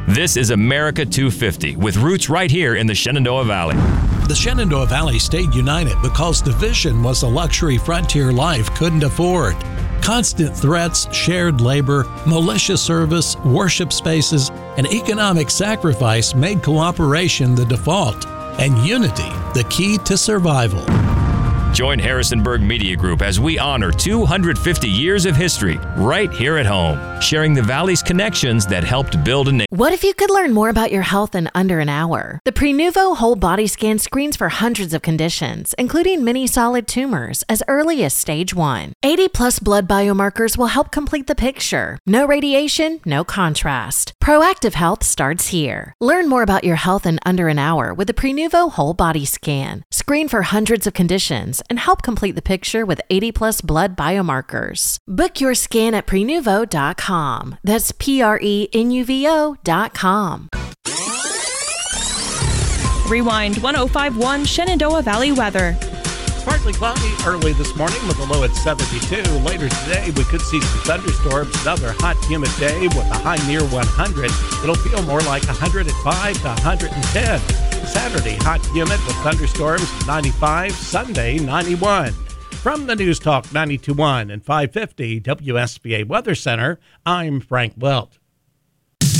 This is America 250 with roots right here in the Shenandoah Valley. The Shenandoah Valley stayed united because division was a luxury frontier life couldn't afford. Constant threats, shared labor, militia service, worship spaces, and economic sacrifice made cooperation the default, and unity the key to survival. Join Harrisonburg Media Group as we honor 250 years of history right here at home, sharing the Valley's connections that helped build a nation. What if you could learn more about your health in under an hour? The Prenuvo Whole Body Scan screens for hundreds of conditions, including many solid tumors, as early as stage 1. 80-plus blood biomarkers will help complete the picture. No radiation, no contrast. Proactive health starts here. Learn more about your health in under an hour with the Prenuvo Whole Body Scan. Screen for hundreds of conditions and help complete the picture with 80-plus blood biomarkers. Book your scan at prenuvo.com. That's prenuvo.com. Rewind 105.1 Shenandoah Valley weather. Partly cloudy early this morning with a low at 72. Later today, we could see some thunderstorms. Another hot, humid day with a high near 100. It'll feel more like 105 to 110. Saturday, hot, humid with thunderstorms, 95. Sunday, 91. From the News Talk 92.1 and 550 WSBA Weather Center, I'm Frank Welch.